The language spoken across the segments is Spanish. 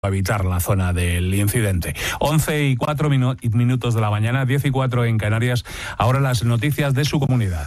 evitar la zona del incidente. 11:04 de la mañana, 10:04 en Canarias. Ahora las noticias de su comunidad.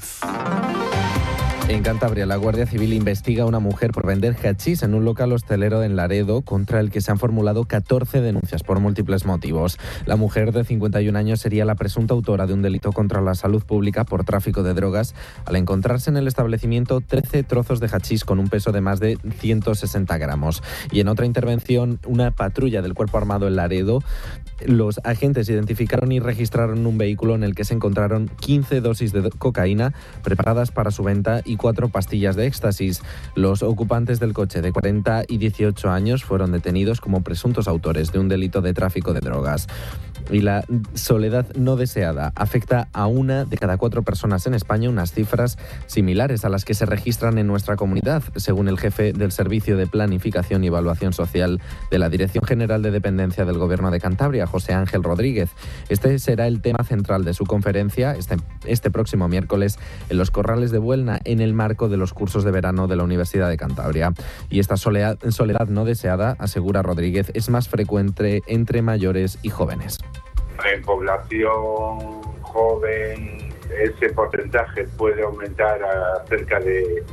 En Cantabria, la Guardia Civil investiga a una mujer por vender hachís en un local hostelero en Laredo, contra el que se han formulado 14 denuncias por múltiples motivos. La mujer de 51 años sería la presunta autora de un delito contra la salud pública por tráfico de drogas, al encontrarse en el establecimiento 13 trozos de hachís con un peso de más de 160 gramos. Y en otra intervención, una patrulla del Cuerpo Armado en Laredo, los agentes identificaron y registraron un vehículo en el que se encontraron 15 dosis de cocaína preparadas para su venta y 4 pastillas de éxtasis. Los ocupantes del coche de 40 y 18 años fueron detenidos como presuntos autores de un delito de tráfico de drogas. Y la soledad no deseada afecta a 1 de cada 4 personas en España, unas cifras similares a las que se registran en nuestra comunidad, según el jefe del Servicio de Planificación y Evaluación Social de la Dirección General de Dependencia del Gobierno de Cantabria, José Ángel Rodríguez. Este será el tema central de su conferencia este próximo miércoles en los Corrales de Buelna, en el marco de los cursos de verano de la Universidad de Cantabria. Y esta soledad no deseada, asegura Rodríguez, es más frecuente entre mayores y jóvenes. En población joven ese porcentaje puede aumentar a cerca del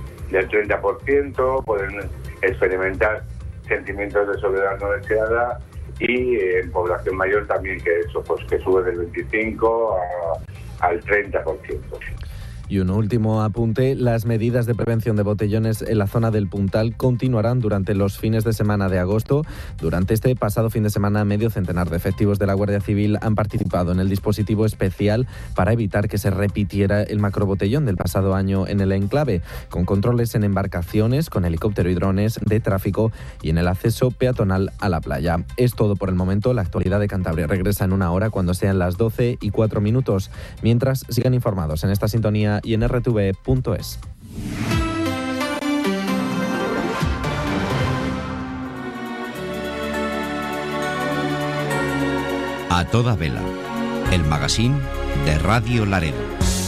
30%, pueden experimentar sentimientos de soledad no deseada, y en población mayor también, que sube del 25 al 30%. Y un último apunte, las medidas de prevención de botellones en la zona del Puntal continuarán durante los fines de semana de agosto. Durante este pasado fin de semana, medio centenar de efectivos de la Guardia Civil han participado en el dispositivo especial para evitar que se repitiera el macrobotellón del pasado año en el enclave, con controles en embarcaciones, con helicóptero y drones de tráfico y en el acceso peatonal a la playa. Es todo por el momento. La actualidad de Cantabria regresa en 1 hora cuando sean las 12:04. Mientras, sigan informados en esta sintonía y en rtv.es. A toda vela, el magazín de Radio Laredo.